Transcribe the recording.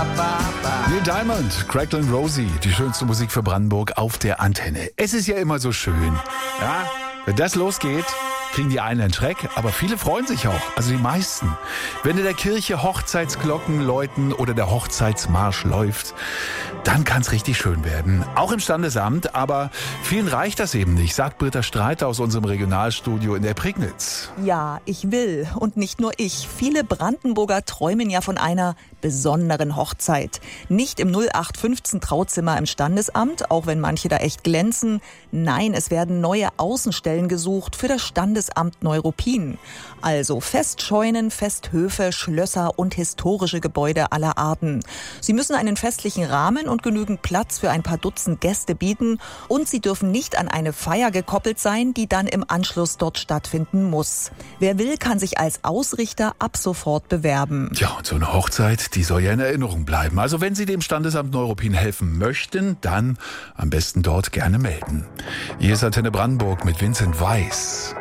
Neil Diamond, Cracklin' Rosie, die schönste Musik für Brandenburg auf der Antenne. Es ist ja immer so schön. Ja, wenn das losgeht, kriegen die einen einen Schreck, aber viele freuen sich auch, also die meisten. Wenn in der Kirche Hochzeitsglocken läuten oder der Hochzeitsmarsch läuft, dann kann es richtig schön werden. Auch im Standesamt, aber vielen reicht das eben nicht, sagt Britta Streiter aus unserem Regionalstudio in der Prignitz. Ja, ich will und nicht nur ich. Viele Brandenburger träumen ja von einer besonderen Hochzeit. Nicht im 0815 Trauzimmer im Standesamt, auch wenn manche da echt glänzen. Nein, es werden neue Außenstellen gesucht für das Standesamt Neuruppin. Also Festscheunen, Festhöfe, Schlösser und historische Gebäude aller Arten. Sie müssen einen festlichen Rahmen und genügend Platz für ein paar Dutzend Gäste bieten und sie dürfen nicht an eine Feier gekoppelt sein, die dann im Anschluss dort stattfinden muss. Wer will, kann sich als Ausrichter ab sofort bewerben. Ja, und so eine Hochzeit, die soll ja in Erinnerung bleiben. Also wenn Sie dem Standesamt Neuruppin helfen möchten, dann am besten dort gerne melden. Hier ist Antenne Brandenburg mit Vincent Weiss.